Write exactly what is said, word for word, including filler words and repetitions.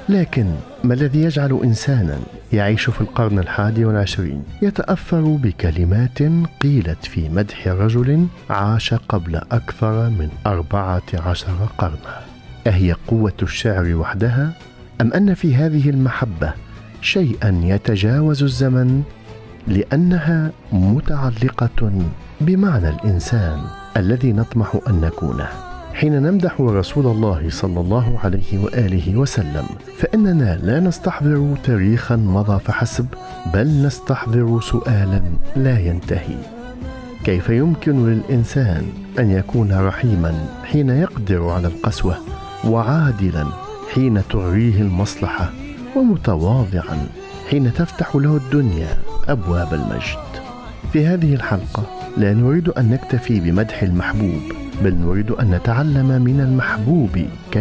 لكن ما الذي يجعل إنسانا يعيش في القرن الحادي والعشرين يتأثر بكلمات قيلت في مدح رجل عاش قبل أكثر من أربعة عشر قرنا؟ أهي قوة الشعر وحدها، أم أن في هذه المحبة شيئا يتجاوز الزمن، لأنها متعلقة بمعنى الإنسان الذي نطمح أن نكونه؟ حين نمدح رسول الله صلى الله عليه وآله وسلم فإننا لا نستحضر تاريخا مضى فحسب، بل نستحضر سؤالا لا ينتهي: كيف يمكن للإنسان أن يكون رحيما حين يقدر على القسوة، وعادلا حين تغريه المصلحة، ومتواضعا حين تفتح له الدنيا أبواب المجد؟ في هذه الحلقة لا نريد أن نكتفي بمدح المحبوب، بل نريد أن نتعلم من المحبوب